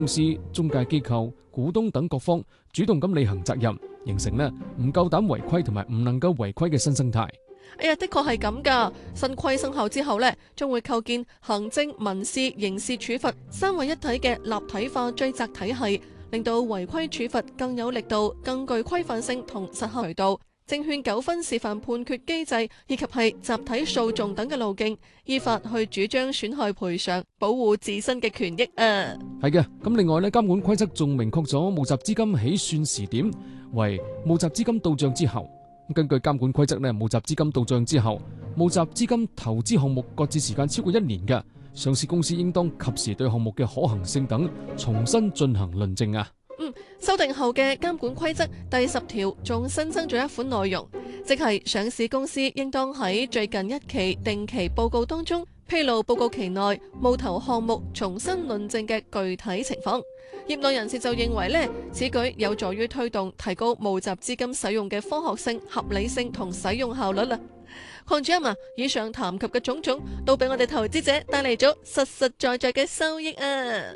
公司、中介機構、股東等各方主動咁履行責任，形成呢唔夠膽違規同埋唔能夠違規嘅新生態。 哎呀，的確係咁㗎。新規生效之後呢，將會構建行政、民事、刑事處罰三位一體嘅立體化追責體系，令到違規處罰更有力度、更具規範性同實效渠道。證券糾紛示範判決機制以及係集體訴訟等嘅路徑，依法去主張損害賠償，保護自身嘅權益啊。 係嘅，咁另外呢，監管規則仲明確咗募集資金起算時點為募集資金到帳之後。根據監管規則呢，募集資金到帳之後，募集資金投資項目擱置時間超過1年嘅上市公司，應當及時對項目嘅可行性等重新進行論證啊。 修訂後嘅監管規則第10條仲新增咗一款內容，即係上市公司應當喺最近一期定期報告當中披露報告期內募投項目重新論證嘅具體情況。業內人士就認為呢，此舉有助於推動提高募集資金使用嘅科學性、合理性同使用效率啦。鄺主任啊，以上談及嘅種種都俾我哋投資者帶嚟咗實實在在嘅收益啊！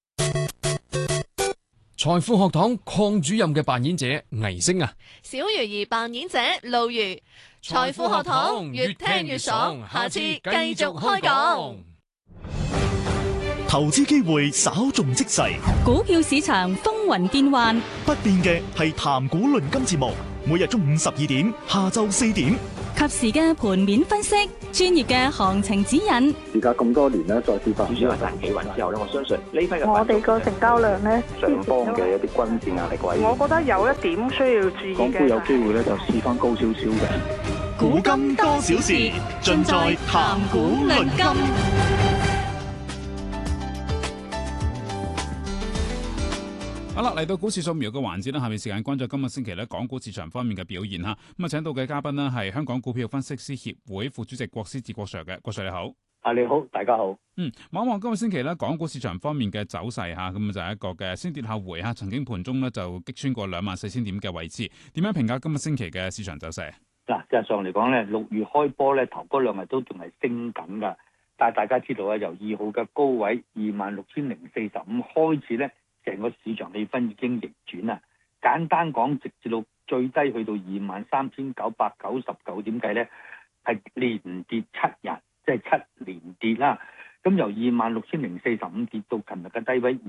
財富學堂鄺主任嘅扮演者倪星啊， 小魚兒扮演者路如。財富學堂越聽越爽，下次繼續開講。 投資機會稍縱即逝， 股票市場風雲變幻， 不變嘅係談股論金節目，每日中午12點，下晝4點， 及時嘅盤面分析，專業嘅行情指引。 而家咁多年咧，再跌翻， 主要係賺企穩之後咧，我相信呢批嘅我哋個成交量咧， 上方嘅一啲均線壓力位， 我覺得有一點需要注意嘅。 港股有機會咧，就試翻高少少嘅。 古今多少事，盡在談股論金。 好啦，嚟到股市掃描嘅環節啦，下面時間關注今個星期咧港股市場方面嘅表現吓。咁啊，請到嘅嘉賓呢係香港股票分析師協會副主席郭思治郭 Sir 嘅，郭 Sir 你好。 你好，大家好。 望一望今個星期咧港股市場方面嘅走勢吓，咁就係一個嘅先跌後回吓，曾經盤中咧就擊穿過24,000點嘅位置。點樣評價今個星期嘅市場走勢？ 嗱，事實上嚟講咧，6月開波咧，頭嗰2日都仲係升緊噶，但係大家知道啊，由2號嘅高位26,045開始咧。成個市場氣氛已經逆轉啦。簡單講，直至到最低去到23,999點計咧，係連跌7日，即係7連跌啦。咁由26,045跌到琴日嘅低位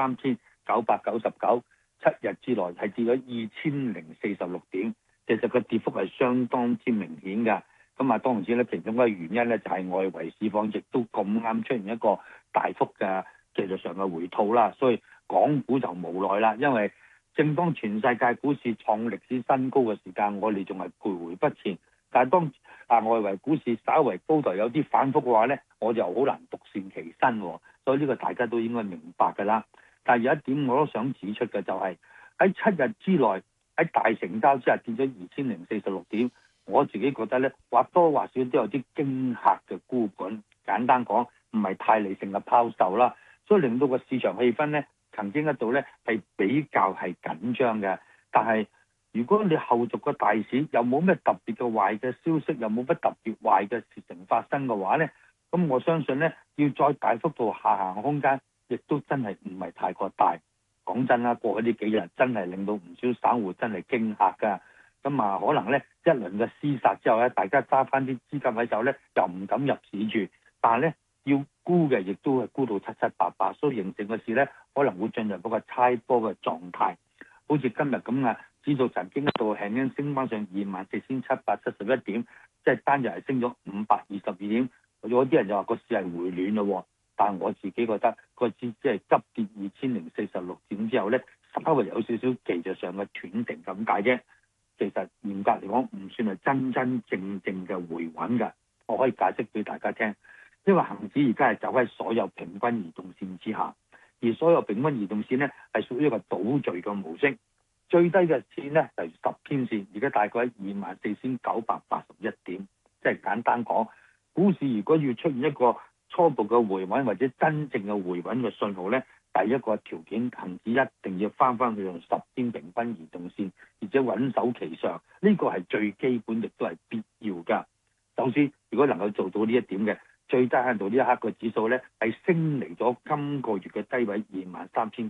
23,999，7日之內係跌咗2,046點。其實個跌幅係相當之明顯㗎。咁啊，當然之咧，其中一個原因咧就係外圍市況亦都咁啱出現一個大幅嘅技術上嘅回吐啦，所以港股就無奈啦，因為正當全世界股市創歷史新高嘅時間，我哋仲係徘徊不前。但係當外圍股市稍為高台有啲反覆嘅話呢，我就好難獨善其身。所以呢個大家都應該明白㗎啦。但係有一點我都想指出嘅就係喺7日之內喺大成交之下跌咗2,046點，我自己覺得呢，或多或少都有啲驚嚇嘅沽盤。簡單講，唔係太理性嘅拋售啦，所以令到個市場氣氛呢，曾經一度咧係比較係緊張嘅，但係如果你後續個大市又冇咩特別嘅壞嘅消息，又冇乜特別壞嘅事情發生嘅話咧，咁我相信咧要再大幅度下行空間，亦都真係唔係太過大。講真啦，過去呢幾日真係令到唔少散戶真係驚嚇㗎。咁啊，可能咧一輪嘅廝殺之後咧，大家揸翻啲資金喺手咧，又唔敢入市住，但係咧要沽嘅亦都係沽到七七八八，所以形成嘅事咧可能會進入嗰個猜波嘅狀態。好似今日咁啊，指數曾經一度輕輕升翻上24,771點，即係單日係升咗522點。有啲人就話個市係回暖咯，但係我自己覺得個市即係急跌2,046點之後咧，稍微有少少技術上嘅斷定咁解啫。其實嚴格嚟講，唔算係真真正正嘅回穩㗎。我可以解釋俾大家聽。因為恒指而家係走喺所有平均移動線之下，而所有平均移動線呢係屬於一個倒序嘅模式，最低嘅線呢就係10天線，而家大概喺24,981點。即係簡單講，股市如果要出現一個初步嘅回穩或者真正嘅回穩嘅信號呢，第一個條件恒指一定要翻去用10天平均移動線，而且穩守其上，呢個係最基本亦都係必要㗎。首先，如果能夠做到呢一點嘅， 最低限度呢一刻個指數咧係升嚟咗今個月嘅低位23,900